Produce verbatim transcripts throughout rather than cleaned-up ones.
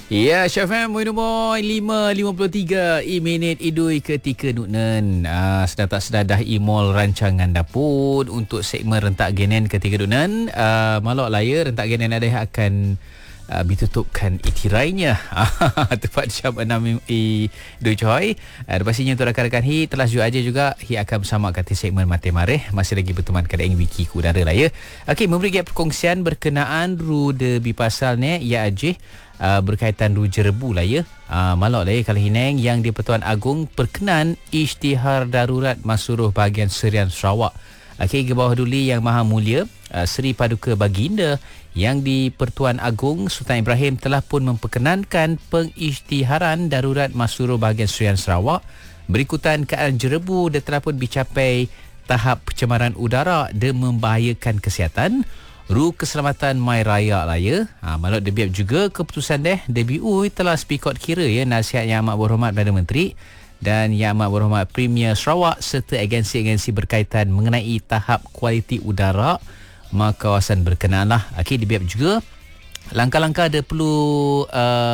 Ya, Syafam, Moinomoy, lima lima puluh tiga i minit idui ketika Nuknen. Uh, sedang tak sedar dah imol rancangan dapur untuk segmen rentak genen ketika Nuknen. Uh, malok laya, rentak genen ada yang akan uh, ditutupkan itirainya. Tepat jam enam i dua coy. Uh, pastinya untuk rakan-rakan hi telah juga aja juga hi akan bersama kata segmen Mati Mareh. Masih lagi berteman kada ing wiki ku udara laya. Okey, memberi perkongsian berkenaan ru de bipasal ne ya aje. Uh, berkaitan ru jerebu lah ya. Uh, malok lah ya kalau Hineng yang di Pertuan Agong perkenan isytihar darurat Masuruh bahagian Serian Sarawak. Okey, ke bawah duli Yang Maha Mulia uh, Seri Paduka Baginda yang di Pertuan Agong Sultan Ibrahim telah pun memperkenankan pengisytiharan darurat Masuruh bahagian Serian Sarawak. Berikutan keadaan jerebu dia telah pun dicapai tahap pencemaran udara dan membahayakan kesihatan. Ru keselamatan mai raya lah ya. Ha, maluk debiap juga keputusan deh D B U telah spikot kira ya nasihat Yang Amat Berhormat Perdana Menteri dan Yang Amat Berhormat Premier Sarawak serta agensi-agensi berkaitan mengenai tahap kualiti udara maka kawasan berkenaan lah. Okey, debiap juga langkah-langkah ada perlu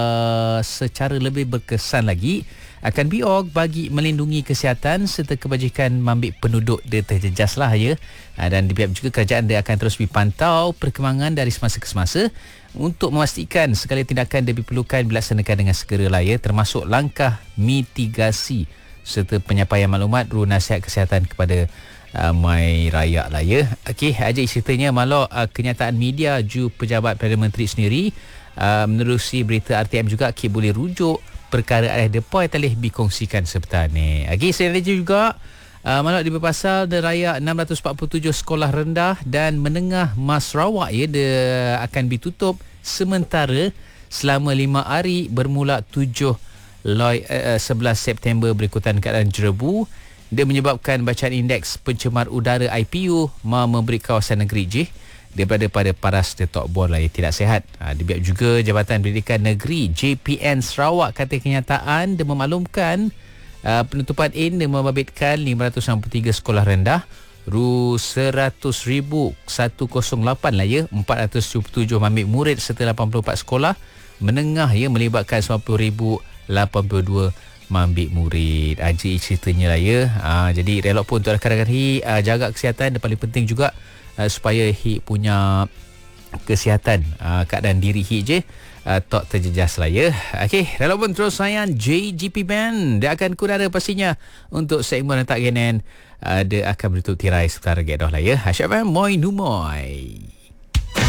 uh, secara lebih berkesan lagi akan biog bagi melindungi kesihatan serta kebajikan mambik penduduk dia terjejas lah ya. Dan dibiap juga kerajaan dia akan terus dipantau perkembangan dari semasa ke semasa untuk memastikan segala tindakan dia diperlukan dilaksanakan dengan segera lah ya, termasuk langkah mitigasi serta penyampaian maklumat ru nasihat kesihatan kepada uh, mai rakyat lah ya. Okey, aja ceritanya malok uh, kenyataan media ju pejabat Perdana Menteri sendiri uh, menerusi berita R T M juga ki boleh rujuk perkara ada depa talih dikongsikan sebentar ni. Okey, saya ada juga uh, malak di berpasal de raya enam ratus empat puluh tujuh sekolah rendah dan menengah Mas Sarawak ya dia akan ditutup sementara selama lima hari bermula tujuh loi uh, sebelas September berikutan keadaan jerebu. Dia menyebabkan bacaan indeks pencemar udara I P U ma memberi kawasan negeri je daripada pada paras detok bor lah yang tidak sihat. Ha, dibiak juga Jabatan Pendidikan Negeri J P N Sarawak kata kenyataan dia memaklumkan uh, penutupan ini membabitkan lima ratus enam puluh tiga sekolah rendah ru seratus ribu seratus lapan lah ya, empat ratus tujuh puluh tujuh mambik murid serta lapan puluh empat sekolah menengah ya melibatkan sembilan puluh ribu lapan puluh dua mambik murid. Aji ceritanya lah ya. Ha, jadi relok pun untuk rakan-rakan hi uh, jaga kesihatan dan paling penting juga Uh, supaya hi punya kesihatan uh, keadaan diri hi je uh, tak terjejas lah ya. Okey, relevan terus sayang J G P Band dia akan kudara pastinya untuk segmen rentak genen uh, dia akan bertutup tirai sebentar lagi dah lah ya. Syafam Moy Numoy.